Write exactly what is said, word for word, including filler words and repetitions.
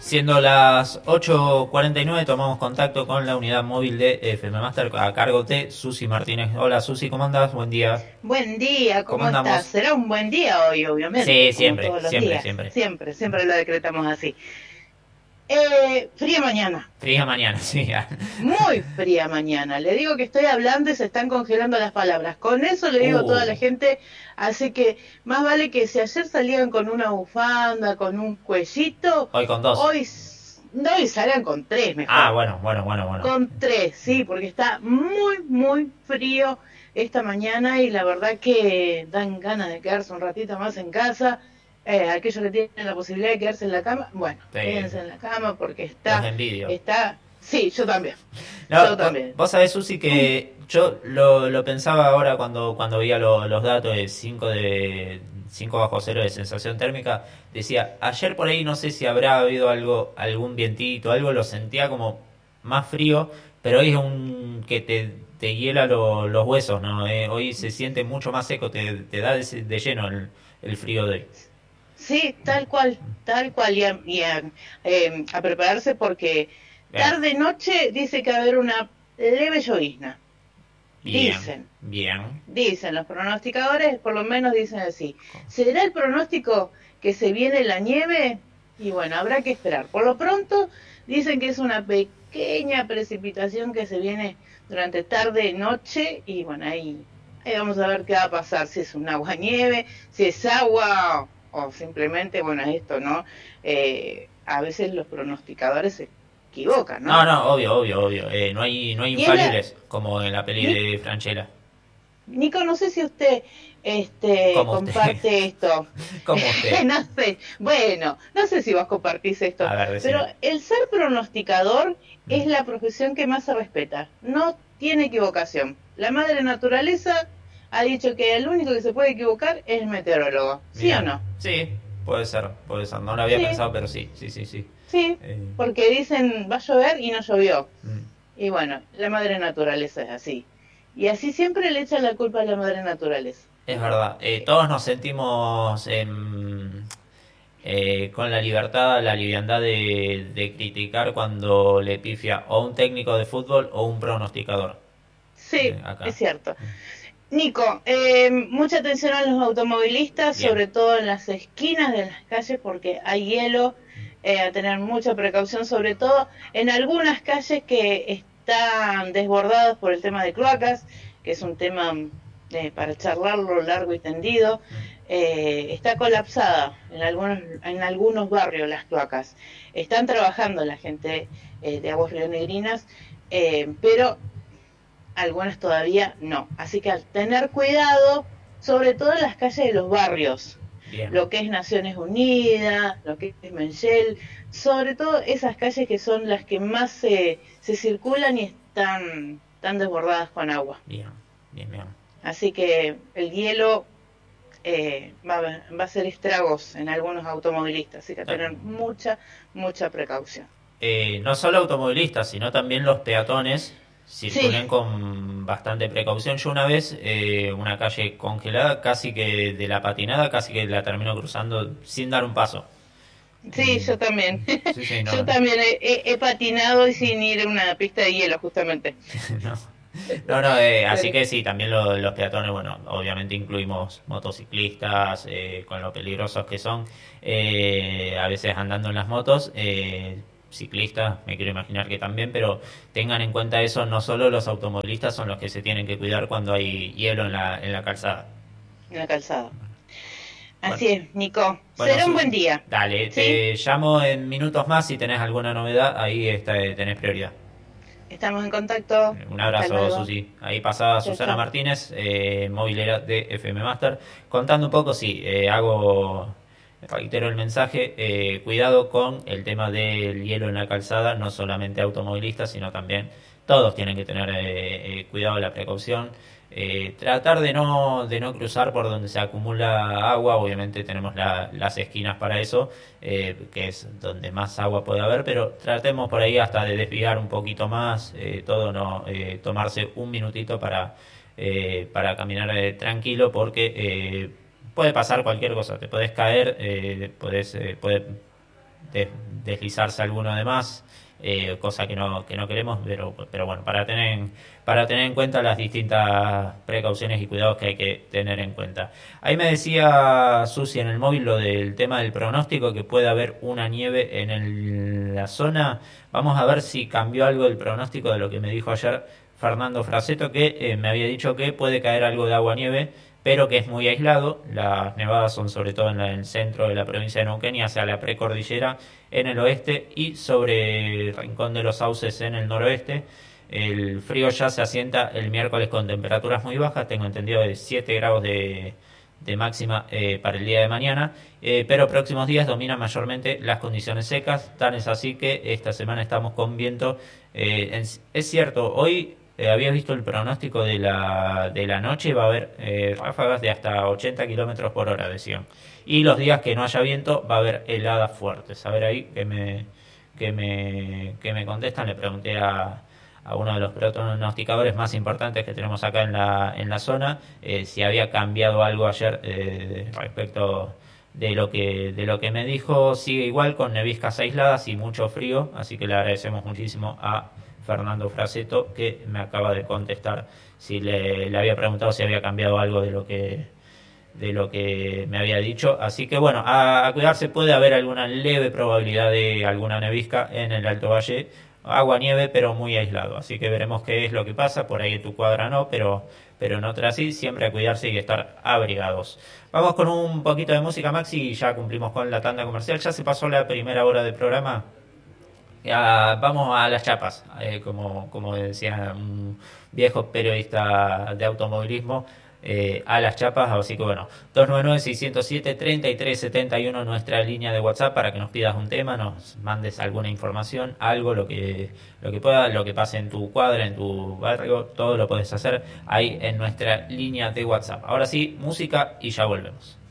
Siendo las ocho cuarenta y nueve, tomamos contacto con la unidad móvil de F M Master a cargo de Susi Martínez. Hola Susi, ¿cómo andás? Buen día. Buen día, ¿Cómo ¿cómo estás? andamos? Será un buen día hoy, Sí, obviamente, como siempre, todos los siempre, días. siempre. Siempre, siempre lo decretamos así. Eh, fría mañana, Fría mañana, sí. muy fría mañana. Le digo que estoy hablando y se están congelando las palabras. Con eso le digo a toda la Uh, gente, así que más vale que si ayer salían con una bufanda, con un cuellito, hoy con dos. hoy, s- no, hoy salgan con tres Ah, mejor. bueno, bueno, bueno, bueno. Con tres, sí, porque está muy, muy frío esta mañana y la verdad que dan ganas de quedarse un ratito más en casa. Eh, aquellos que tienen la posibilidad de quedarse en la cama, bueno, Te- quédense en la cama porque los está, envidio. está, sí, yo también, No, yo vos, también. vos sabés, Susi, Mm, que yo lo, lo pensaba ahora cuando, cuando veía lo- los datos de cinco de cinco bajo cero de sensación térmica. Decía, ayer por ahí no sé si habrá habido algo, algún vientito, algo lo sentía como más frío, pero hoy es un que te, te hiela lo- los huesos, ¿no? Eh, hoy se siente mucho más seco, te, te da de, de lleno el, el frío de hoy. sí, tal cual, tal cual, y a, y a, eh, a prepararse porque Bien, tarde-noche dice que va a haber una leve llovizna, bien, dicen. bien. Dicen los pronosticadores, por lo menos dicen así. ¿Será el pronóstico que se viene la nieve? Y bueno, habrá que esperar. Por lo pronto, dicen que es una pequeña precipitación que se viene durante tarde, noche, y bueno, ahí, ahí vamos a ver qué va a pasar, si es un agua nieve, si es agua o simplemente, bueno, esto, ¿no? Eh, a veces los pronosticadores se equivocan, No, ¿no? no, obvio, obvio, obvio. Eh, no hay, no hay Y es la... infalibles como en la peli Ni de Franchella. Nico, no sé si usted este, Como usted, comparte esto. como usted. No sé, bueno, no sé si vos compartís esto, A ver, pero decime. el ser pronosticador Mm, es la profesión que más se respeta. No tiene equivocación. La madre naturaleza ha dicho que el único que se puede equivocar es el meteorólogo. ¿Sí o Mira, no? sí, puede ser, puede ser. No lo había Sí, pensado, pero sí, sí, sí, sí. sí, Eh, porque dicen va a llover y no llovió. mm, Y bueno, la madre naturaleza es así. Y así siempre le echan la culpa a la madre naturaleza. es verdad. Eh, todos nos sentimos em, eh, con la libertad, la liviandad de, de criticar cuando le pifia o un técnico de fútbol o un pronosticador. Sí, Eh, es acá. cierto. Nico, eh, mucha atención a los automovilistas, Bien. sobre todo en las esquinas de las calles, porque hay hielo, eh, a tener mucha precaución, sobre todo en algunas calles que están desbordadas por el tema de cloacas, que es un tema eh, para charlarlo largo y tendido. Mm, Eh, está colapsada en algunos, en algunos barrios las cloacas. Están trabajando la gente eh, de Aguas Rionegrinas, eh, pero algunas todavía no. Así que al tener cuidado, sobre todo en las calles de los barrios, bien. lo que es Naciones Unidas, lo que es Menchel, sobre todo esas calles que son las que más se, se circulan y están, están desbordadas con agua. Bien. Bien, bien. Así que el hielo eh, va, va a hacer estragos en algunos automovilistas, así que a No, tener mucha, mucha precaución. eh, no solo automovilistas, sino también los peatones Sí, circulen con bastante precaución. Yo una vez, eh, una calle congelada, casi que de la patinada, casi que la termino cruzando sin dar un paso. sí, Eh, yo también. sí, sí, Yo no, también he, he, he patinado y sin ir a una pista de hielo, justamente. no. No, no, eh, así Pero, que sí, también lo- los peatones, bueno, obviamente incluimos motociclistas, eh, con lo peligrosos que son, eh, a veces andando en las motos, eh, ciclistas, me quiero imaginar que también, pero tengan en cuenta eso, no solo los automovilistas son los que se tienen que cuidar cuando hay hielo en la, en la calzada. en la calzada. Bueno, Así es, Nico. bueno, Será un buen Susi, día. dale, ¿Sí? te llamo en minutos más si tenés alguna novedad, ahí está, tenés prioridad. Estamos en contacto. Un Hasta abrazo, luego. Susi. Ahí pasaba Chao, Susana chao. Martínez, eh, movilera de F M Master, contando un poco, sí, eh, hago, reitero el mensaje, eh, cuidado con el tema del hielo en la calzada, no solamente automovilistas, sino también todos tienen que tener eh, eh, cuidado, la precaución. Eh, tratar de no, de no cruzar por donde se acumula agua, obviamente tenemos la- las esquinas para eso, eh, que es donde más agua puede haber, pero tratemos por ahí hasta de desviar un poquito más, eh, todo no, eh, tomarse un minutito para, eh, para caminar eh, tranquilo, porque eh, puede pasar cualquier cosa, te podés caer, eh, podés, eh, puede des- deslizarse alguno de más, eh, cosa que no que no queremos, pero pero bueno, para tener para tener en cuenta las distintas precauciones y cuidados que hay que tener en cuenta. Ahí me decía Susi en el móvil lo del tema del pronóstico, que puede haber una nieve en el- la zona. Vamos a ver si cambió algo el pronóstico de lo que me dijo ayer Fernando Fraseto, que eh, me había dicho que puede caer algo de agua nieve, pero que es muy aislado. Las nevadas son sobre todo en la- en el centro de la provincia de Neuquén y hacia la precordillera en el oeste y sobre el Rincón de los Sauces en el noroeste. El frío ya se asienta el miércoles con temperaturas muy bajas, tengo entendido de siete grados de, de máxima eh, para el día de mañana, eh, pero próximos días dominan mayormente las condiciones secas, tan es así que esta semana estamos con viento. Eh, en- es cierto, hoy eh, habías visto el pronóstico de la, de la noche, va a haber eh, ráfagas de hasta ochenta kilómetros por hora, decían. Y los días que no haya viento va a haber heladas fuertes. A ver ahí que me, que me, que me contestan, le pregunté a a uno de los pronosticadores más importantes que tenemos acá en la, en la zona, eh, si había cambiado algo ayer eh, respecto de lo que de lo que me dijo. Sigue igual con neviscas aisladas y mucho frío, así que le agradecemos muchísimo a Fernando Fraseto que me acaba de contestar si le, le había preguntado si había cambiado algo de lo que de lo que me había dicho. Así que bueno, a, a cuidarse. Puede haber alguna leve probabilidad de alguna nevisca en el Alto Valle, agua nieve, pero muy aislado. Así que veremos qué es lo que pasa. Por ahí en tu cuadra no, pero, pero en otra sí. Siempre a cuidarse y estar abrigados. Vamos con un poquito de música, Maxi, y ya cumplimos con la tanda comercial. Ya se pasó la primera hora del programa. Ya, vamos a las chapas, eh, como, como decía un viejo periodista de automovilismo, eh, a las chapas. Así que bueno, dos nueve nueve, seis cero siete, tres tres siete uno, nuestra línea de WhatsApp, para que nos pidas un tema, nos mandes alguna información, algo, lo que lo que pueda, lo que pase en tu cuadra, en tu barrio, todo lo puedes hacer ahí en nuestra línea de WhatsApp. Ahora sí, música y ya volvemos.